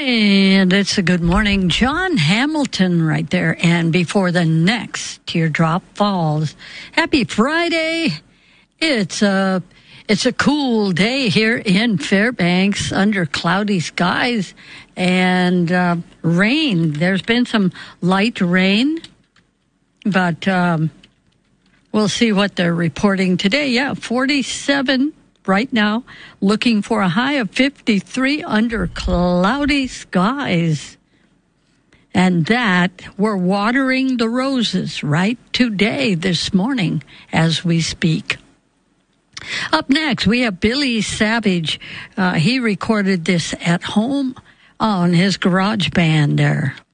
And it's a good morning. John Hamilton right there. And before the next teardrop falls, happy Friday. It's a cool day here in Fairbanks under cloudy skies and rain. There's been some light rain, but we'll see what they're reporting today. Yeah, 47 right now, looking for a high of 53 under cloudy skies. And that, we're watering the roses right today, this morning, as we speak. Up next, we have Billy Savage. He recorded this at home on his garage band there.